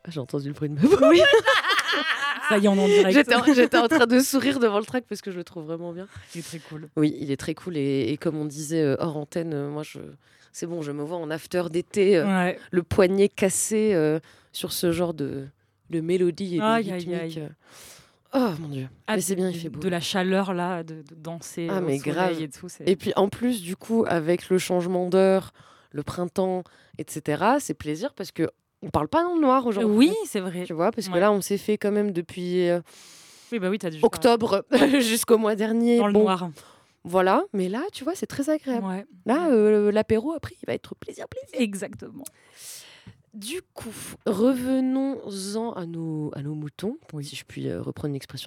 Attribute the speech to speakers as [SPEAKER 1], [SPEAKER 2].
[SPEAKER 1] J'ai entendu le bruit de ma voix.
[SPEAKER 2] Oui. Ça y est, on est en direct.
[SPEAKER 1] J'étais en train de sourire devant le track parce que je le trouve vraiment bien.
[SPEAKER 2] Il est très cool.
[SPEAKER 1] Oui, il est très cool. Et comme on disait hors antenne, moi, c'est bon, je me vois en after d'été,
[SPEAKER 2] Ouais.
[SPEAKER 1] le poignet cassé sur ce genre de mélodie et de
[SPEAKER 2] Aïe, aïe,
[SPEAKER 1] rythmique.
[SPEAKER 2] aïe.
[SPEAKER 1] Oh mon Dieu.
[SPEAKER 2] Ah,
[SPEAKER 1] mais c'est bien, il fait beau.
[SPEAKER 2] De la chaleur, là, de danser
[SPEAKER 1] Ah,
[SPEAKER 2] au
[SPEAKER 1] mais
[SPEAKER 2] soleil
[SPEAKER 1] grave.
[SPEAKER 2] et tout.
[SPEAKER 1] Et puis en plus, du coup, avec le changement d'heure, le printemps, etc., c'est plaisir parce que on parle pas dans le noir aujourd'hui.
[SPEAKER 2] Oui, c'est vrai.
[SPEAKER 1] Tu vois, parce que
[SPEAKER 2] Ouais.
[SPEAKER 1] là, on s'est fait quand même depuis
[SPEAKER 2] Oui, bah oui, t'as dû
[SPEAKER 1] octobre jusqu'au mois dernier.
[SPEAKER 2] dans le noir.
[SPEAKER 1] Voilà, mais là, tu vois, c'est très agréable.
[SPEAKER 2] Ouais.
[SPEAKER 1] Là, l'apéro, après, il va être plaisir.
[SPEAKER 2] Exactement.
[SPEAKER 1] Du coup, revenons-en à nos moutons, si je puis reprendre une expression